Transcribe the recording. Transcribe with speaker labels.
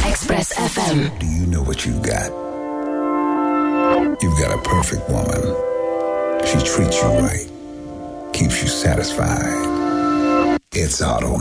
Speaker 1: Express FM.
Speaker 2: Do you know what you've got? You've got a perfect woman. She treats you right, keeps you satisfied. It's Auto